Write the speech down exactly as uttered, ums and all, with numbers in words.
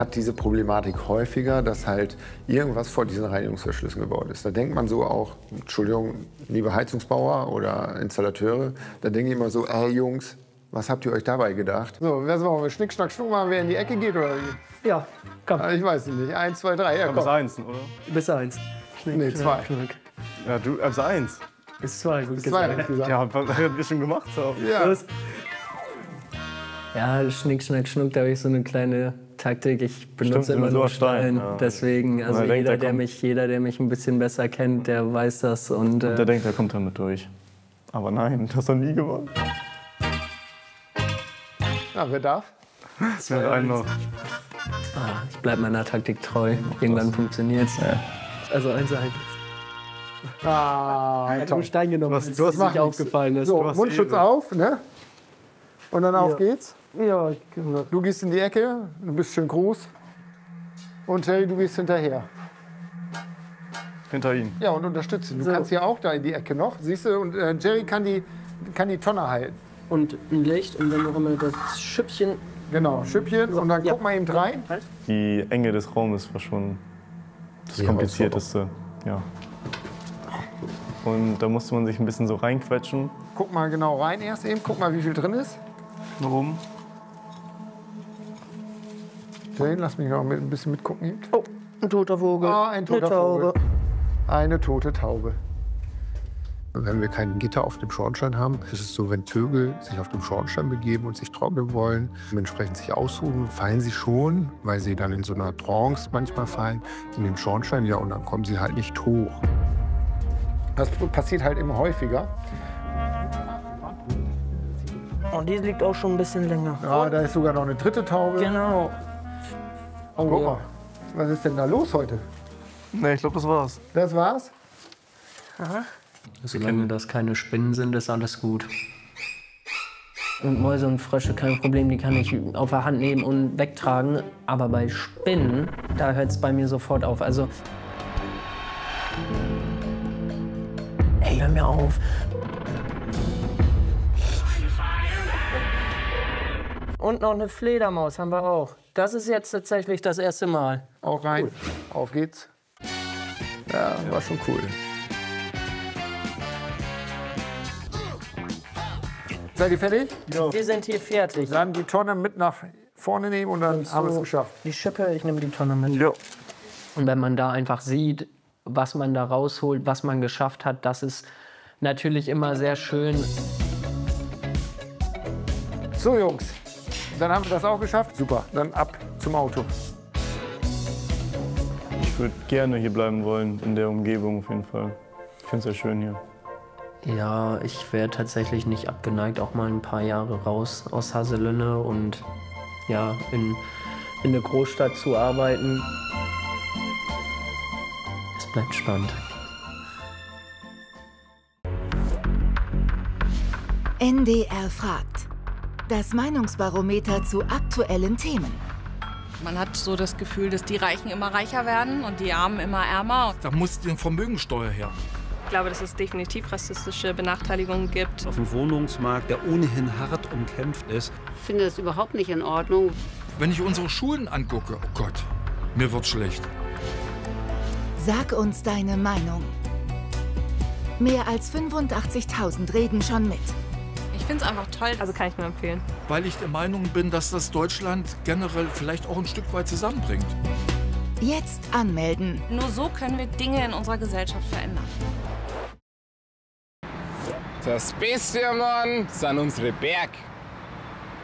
Hat diese Problematik häufiger, dass halt irgendwas vor diesen Reinigungsverschlüssen gebaut ist. Da denkt man so auch, Entschuldigung, liebe Heizungsbauer oder Installateure, da denke ich immer so, ey Jungs, was habt ihr euch dabei gedacht? So, wer soll wir Schnick, Schnack, Schnuck machen, wer in die Ecke geht oder wie? Ja, komm. Ich weiß es nicht. Eins, zwei, drei, ja, komm. Bis eins, oder? Bis eins. Schnick, Nee, zwei. Schnack. Ja, du, bis eins. Bis zwei, gut Bis zwei, gesagt. hab ich gesagt. Ja, was wir schon gemacht haben. Ja. Los. Ja, Schnick, Schnack, Schnuck, da habe ich so eine kleine Taktik. Ich benutze Stimmt, immer nur nur Stein, Stein. ja. Deswegen, also er denkt, jeder, er der kommt- mich, jeder, der mich ein bisschen besser kennt, der weiß das. Und, Und äh, der denkt, er kommt damit durch. Aber nein, das hat er nie gewonnen. Na, wer darf? Ja, einen noch. ah, ich bleibe meiner Taktik treu. Irgendwann funktioniert's. Ja. Also eins, eins. Ah, Ich habe einen Stein genommen, hast- als du hast es macht nicht nichts. aufgefallen ist. So, hast Mundschutz Ehre. auf, ne? Und dann auf geht's. Ja, genau. Du gehst in die Ecke, du bist schön groß. Und Jerry, du gehst hinterher. Hinter ihm. Ja, und unterstützen. Du So. kannst ja auch da in die Ecke noch, siehst du? Und äh, Jerry kann die, kann die Tonne halten. Und ein Licht und dann noch einmal das Schüppchen. Genau, Schüppchen. Und dann Ja. guck mal eben rein. Halt. Die Enge des Raumes war schon das Ja, Komplizierteste. Ja. Und da musste man sich ein bisschen so reinquetschen. Guck mal genau rein erst eben. Guck mal, wie viel drin ist. Nach oben. Jerry, lass mich noch mit, ein bisschen mitgucken. Eben. Oh, ein toter Vogel. Ah, ein toter Eine Taube. Vogel. Eine tote Taube. Wenn wir kein Gitter auf dem Schornstein haben, ist es so, wenn Vögel sich auf dem Schornstein begeben und sich trocknen wollen, entsprechend sich ausruhen, fallen sie schon, weil sie dann in so einer Trance manchmal fallen, in den Schornstein, ja, und dann kommen sie halt nicht hoch. Das passiert halt immer häufiger. Und die liegt auch schon ein bisschen länger. Ja, da ist sogar noch eine dritte Taube. Genau. Oh, Guck ja. mal, was ist denn da los heute? Nee, ich glaube, das war's. Das war's? Solange das keine Spinnen sind, ist alles gut. Und Mäuse und Frösche kein Problem, die kann ich auf der Hand nehmen und wegtragen. Aber bei Spinnen, da hört es bei mir sofort auf. Also. Ey, hör mir auf. Und noch eine Fledermaus haben wir auch. Das ist jetzt tatsächlich das erste Mal. Auch rein. Auf geht's. Ja, war schon cool. Seid ihr fertig? Wir sind hier fertig. Dann die Tonne mit nach vorne nehmen und dann haben wir es geschafft. Die Schippe, ich nehme die Tonne mit. Ja. Und wenn man da einfach sieht, was man da rausholt, was man geschafft hat, das ist natürlich immer sehr schön. So, Jungs, dann haben wir das auch geschafft. Super, dann ab zum Auto. Ich würde gerne hier bleiben wollen, in der Umgebung auf jeden Fall. Ich finde es sehr schön hier. Ja, ich wäre tatsächlich nicht abgeneigt, auch mal ein paar Jahre raus aus Haselünne und ja, in, in eine Großstadt zu arbeiten. Es bleibt spannend. N D R fragt. Das Meinungsbarometer zu aktuellen Themen. Man hat so das Gefühl, dass die Reichen immer reicher werden und die Armen immer ärmer. Da muss die Vermögensteuer her. Ich glaube, dass es definitiv rassistische Benachteiligungen gibt. Auf dem Wohnungsmarkt, der ohnehin hart umkämpft ist. Ich finde das überhaupt nicht in Ordnung. Wenn ich unsere Schulen angucke, oh Gott, mir wird's schlecht. Sag uns deine Meinung. Mehr als fünfundachtzigtausend reden schon mit. Ich finde es einfach toll. Also kann ich nur empfehlen. Weil ich der Meinung bin, dass das Deutschland generell vielleicht auch ein Stück weit zusammenbringt. Jetzt anmelden. Nur so können wir Dinge in unserer Gesellschaft verändern. Das Beste, Mann, sind unsere Berg.